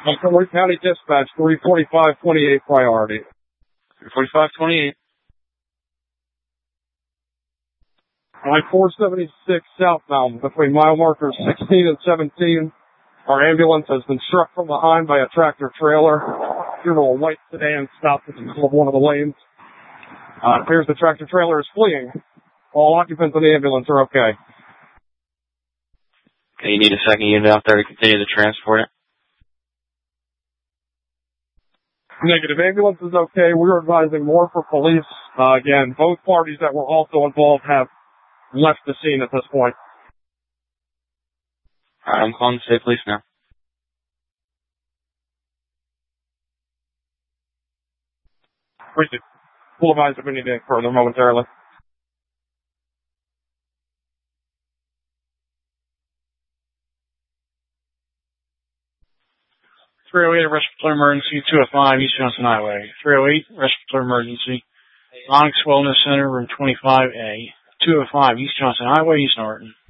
Montgomery County Dispatch, 345-28 priority. 345-28. I-476 southbound between mile markers 16 and 17. Our ambulance has been struck from behind by a tractor trailer. A white sedan stopped in the middle of one of the lanes. It appears the tractor trailer is fleeing. All occupants in the ambulance are okay. Okay, you need a second unit out there to continue to transport it? Negative. Ambulance is okay. We're advising more for police. Again, both parties that were also involved have left the scene at this point. All right, I'm calling the state police now. We'll advise if we need anything further momentarily. 308, respiratory emergency, 205, East Johnson Highway. 308, respiratory emergency, Onyx Wellness Center, room 25A. 205, East Johnson Highway, East Norton.